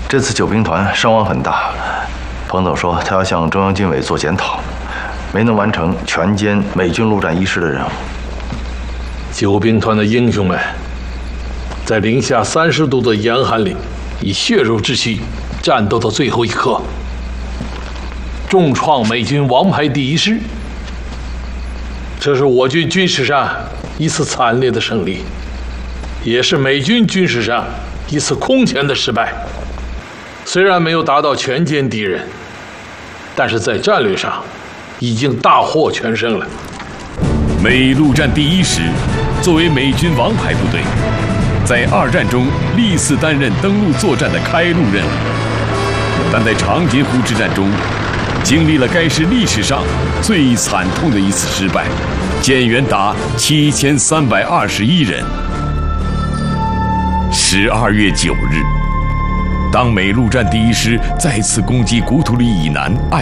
这次救兵团伤亡很大，彭总说他要向中央军委做检讨，没能完成全歼美军陆战一师的任务。 救兵团的英雄们，在零下30度的严寒里，以血肉之躯战斗到最后一刻，重创美军王牌第一师。这是我军军事上一次惨烈的胜利，也是美军军事上一次空前的失败。虽然没有达到全歼敌人，但是在战略上已经大获全胜了。 美陆战第一师作为美军王牌部队，在2战中历次担任登陆作战的开路任务，但在长津湖之战中，经历了该师历史上最惨痛的一次失败，减员达7321人。12月9日，当美陆战第一师再次攻击古土里以南